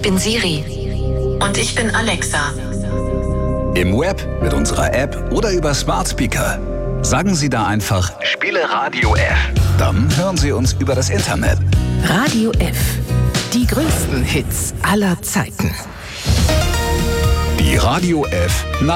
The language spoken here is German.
bin Siri. Und ich bin Alexa. Im Web, mit unserer App oder über Smart Speaker. Sagen Sie da einfach Spiele Radio F. Dann hören Sie uns über das Internet. Radio F. Die größten Hits aller Zeiten. Die Radio F